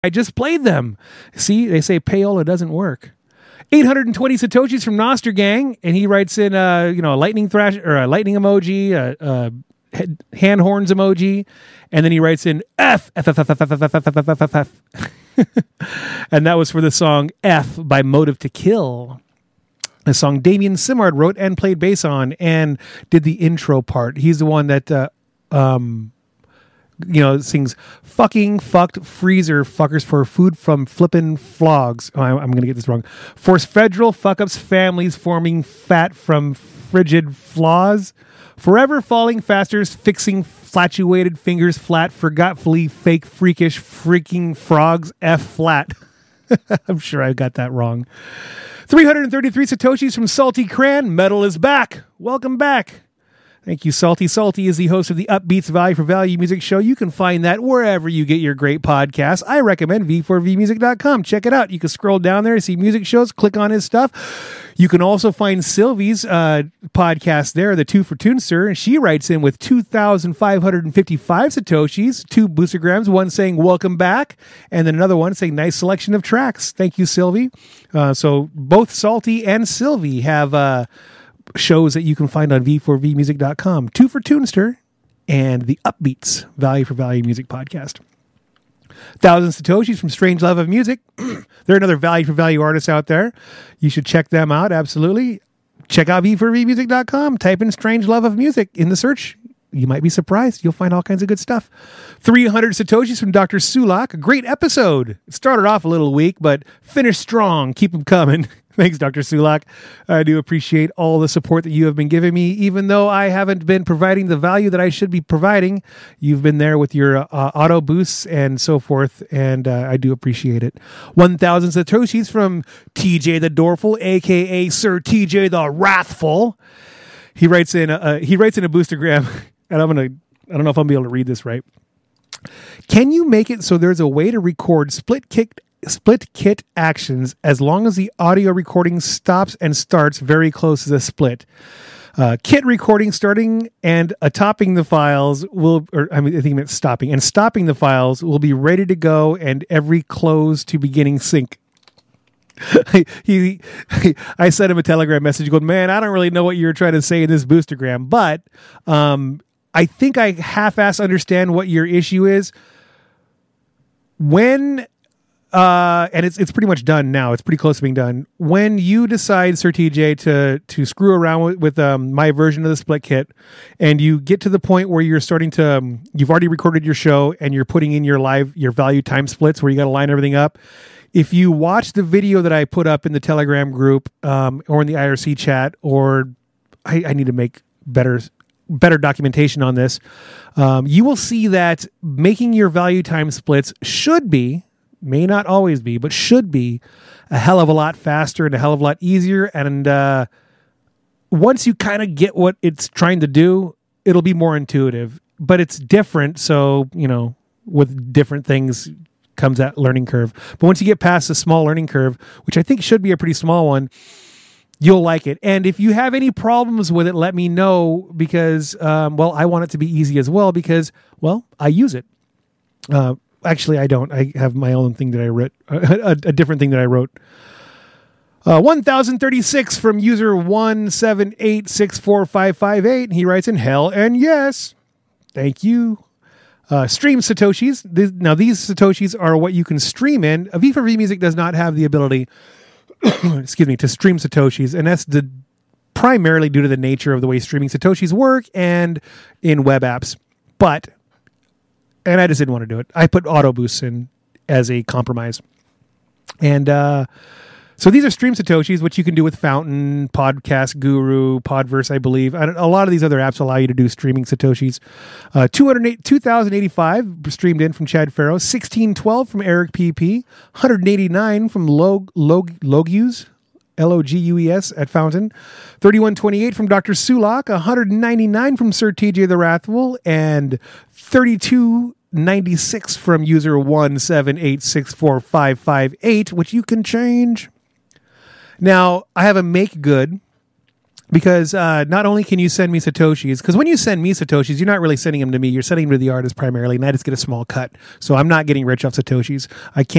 I just played them. See, they say payola doesn't work. 820 Satoshis from Noster Gang, and he writes in, a lightning thrash or a lightning emoji, hand horns emoji, and then he writes in F, F, F, F, F, F, F, F, F, F, F, F. And that was for the song F by Motive to Kill. A song Damien Simard wrote and played bass on and did the intro part. He's the one that, sings fucking fucked freezer fuckers for food from flippin' flogs. Oh, I'm going to get this wrong. Force federal fuck-ups families forming fat from frigid flaws. Forever falling faster, fixing flatuated fingers flat, forgetfully fake freakish freaking frogs F flat. I'm sure I got that wrong. 333 Satoshis from Salty Cran. Metal is back. Welcome back. Thank you, Salty. Salty is the host of the Upbeats Value for Value Music Show. You can find that wherever you get your great podcasts. I recommend v4vmusic.com. Check it out. You can scroll down there, see music shows, click on his stuff. You can also find Sylvie's podcast there, the Two for Tunster, and she writes in with 2,555 Satoshis, 2 boostergrams, one saying welcome back, and then another one saying nice selection of tracks. Thank you, Sylvie. So both Salty and Sylvie have shows that you can find on v4vmusic.com. Two for Tunster and the Upbeats Value for Value Music Podcast. 1,000 Satoshis from Strange Love of Music. They're another Value for Value artist out there. You should check them out, absolutely. Check out v4vmusic.com. Type in Strange Love of Music in the search. You might be surprised. You'll find all kinds of good stuff. 300 Satoshis from Dr. Sulak. A great episode. It started off a little weak, but finished strong. Keep them coming. Thanks, Dr. Sulak. I do appreciate all the support that you have been giving me. Even though I haven't been providing the value that I should be providing, you've been there with your auto boosts and so forth, and I do appreciate it. 1,000 Satoshis from TJ the Dorful, a.k.a. Sir TJ the Wrathful. He writes in a boostergram, and I don't know if I'm going to be able to read this right. Can you make it so there's a way to record split kit actions as long as the audio recording stops and starts very close to the split? Kit recording starting and topping the files I think it meant stopping, and stopping the files will be ready to go, and every close to beginning sync. I sent him a Telegram message going, man, I don't really know what you're trying to say in this boostergram, but I think I half-ass understand what your issue is. When and it's pretty much done now. It's pretty close to being done. When you decide, Sir TJ, to screw around with my version of the split kit, and you get to the point where you're starting to, you've already recorded your show and you're putting in your value time splits where you got to line everything up. If you watch the video that I put up in the Telegram group or in the IRC chat, or I need to make better documentation on this, you will see that making your value time splits should be, may not always be, but should be a hell of a lot faster and a hell of a lot easier. And once you kind of get what it's trying to do, it'll be more intuitive, but it's different. So, with different things comes that learning curve. But once you get past the small learning curve, which I think should be a pretty small one, you'll like it. And if you have any problems with it, let me know, because, I want it to be easy as well, because, I use it. Actually, I don't. I have my own thing that I wrote, a different thing that I wrote. 1036 from user 178645558. He writes in hell and yes. Thank you. Stream Satoshis. Now, these Satoshis are what you can stream in. V4V Music does not have the ability, to stream Satoshis, and that's primarily due to the nature of the way streaming Satoshis work and in web apps. And I just didn't want to do it. I put auto boosts in as a compromise. And so these are stream Satoshis, which you can do with Fountain, Podcast Guru, Podverse, I believe. A lot of these other apps allow you to do streaming Satoshis. 2,085 streamed in from Chad Farrow. 1612 from Eric PP. 189 from Logues. Logues at Fountain. 3128 from Dr. Sulak, 199 from Sir TJ the Wrathful, and 3296 from user 178645558, which you can change. Now, I have a make good Because not only can you send me Satoshis, because when you send me Satoshis, you're not really sending them to me. You're sending them to the artist primarily, and I just get a small cut. So I'm not getting rich off Satoshis. I can't